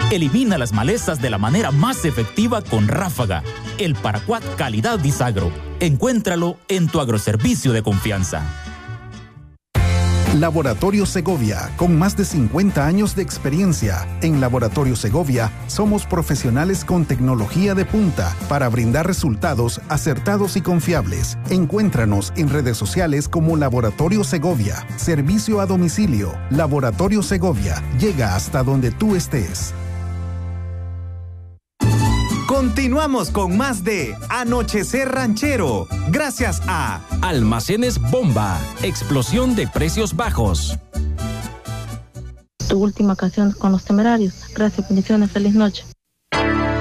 Elimina las malezas de la manera más efectiva con Ráfaga, el paraquat calidad Disagro. Encuéntralo en tu agroservicio de confianza. Laboratorio Segovia, con más de 50 años de experiencia. En Laboratorio Segovia somos profesionales con tecnología de punta para brindar resultados acertados y confiables. Encuéntranos en redes sociales como Laboratorio Segovia. Servicio a domicilio. Laboratorio Segovia llega hasta donde tú estés. Continuamos con más de Anochecer Ranchero, gracias a Almacenes Bomba, explosión de precios bajos. Tu última canción con Los Temerarios. Gracias, bendiciones, feliz noche.